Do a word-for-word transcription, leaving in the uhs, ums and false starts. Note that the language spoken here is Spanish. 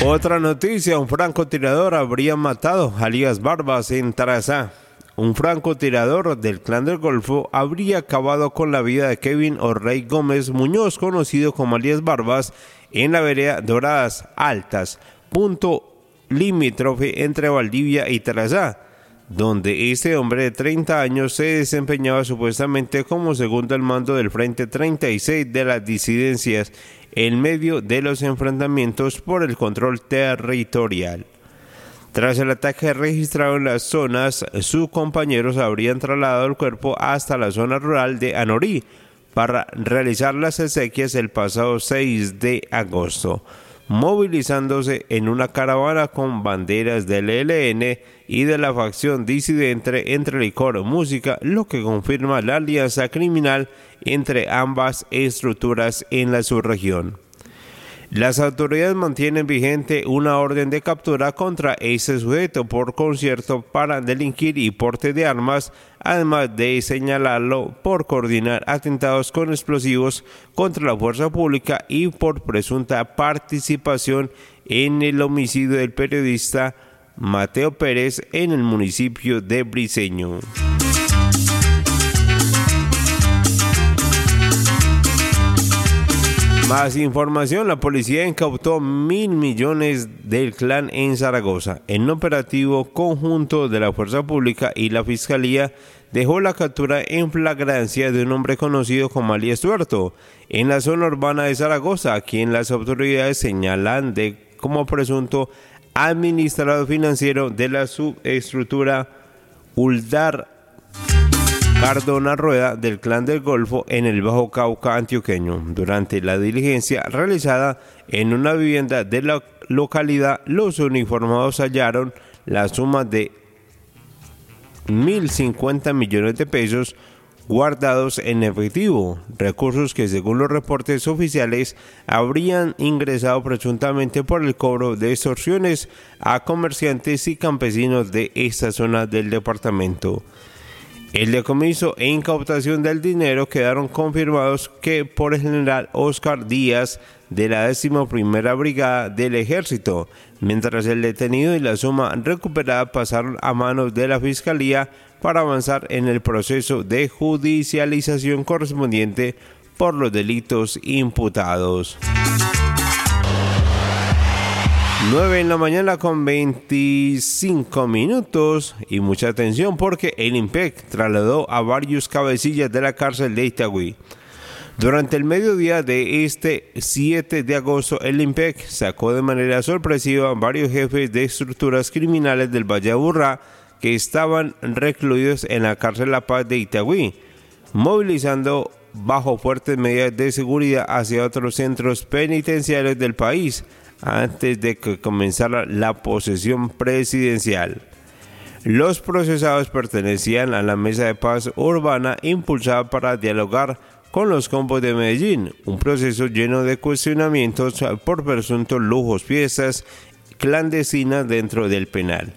Otra noticia, un francotirador habría matado a Elías Barbas en Tarazá. Un francotirador del Clan del Golfo habría acabado con la vida de Kevin O'Reilly Gómez Muñoz, conocido como Elías Barbas, en la vereda Doradas Altas, punto limítrofe entre Valdivia y Tarazá, donde este hombre de treinta años se desempeñaba supuestamente como segundo al mando del Frente treinta y seis de las disidencias en medio de los enfrentamientos por el control territorial. Tras el ataque registrado en las zonas, sus compañeros habrían trasladado el cuerpo hasta la zona rural de Anorí para realizar las exequias el pasado seis de agosto, movilizándose en una caravana con banderas del E L N y de la facción disidente entre licor música, lo que confirma la alianza criminal entre ambas estructuras en la subregión. Las autoridades mantienen vigente una orden de captura contra ese sujeto por concierto para delinquir y porte de armas, además de señalarlo por coordinar atentados con explosivos contra la fuerza pública y por presunta participación en el homicidio del periodista Mateo Pérez en el municipio de Briceño. Más información, la policía incautó mil millones del clan en Zaragoza. En un operativo conjunto de la Fuerza Pública y la Fiscalía dejó la captura en flagrancia de un hombre conocido como Alias Tuerto en la zona urbana de Zaragoza, a quien las autoridades señalan de como presunto administrador financiero de la subestructura Uldar Cardona Rueda del Clan del Golfo en el Bajo Cauca antioqueño. Durante la diligencia realizada en una vivienda de la localidad, los uniformados hallaron la suma de mil cincuenta millones de pesos guardados en efectivo, recursos que según los reportes oficiales habrían ingresado presuntamente por el cobro de extorsiones a comerciantes y campesinos de esta zona del departamento. El decomiso e incautación del dinero quedaron confirmados que por el general Oscar Díaz de la décima primera Brigada del Ejército, mientras el detenido y la suma recuperada pasaron a manos de la Fiscalía para avanzar en el proceso de judicialización correspondiente por los delitos imputados. nueve en la mañana con veinticinco minutos y mucha atención porque el IMPEC trasladó a varios cabecillas de la cárcel de Itagüí. Durante el mediodía de este siete de agosto, el IMPEC sacó de manera sorpresiva a varios jefes de estructuras criminales del Valle de Aburrá que estaban recluidos en la cárcel La Paz de Itagüí, movilizando bajo fuertes medidas de seguridad hacia otros centros penitenciarios del país antes de que comenzara la posesión presidencial. Los procesados pertenecían a la Mesa de Paz Urbana impulsada para dialogar con los combos de Medellín, un proceso lleno de cuestionamientos por presuntos lujos, fiestas clandestinas dentro del penal.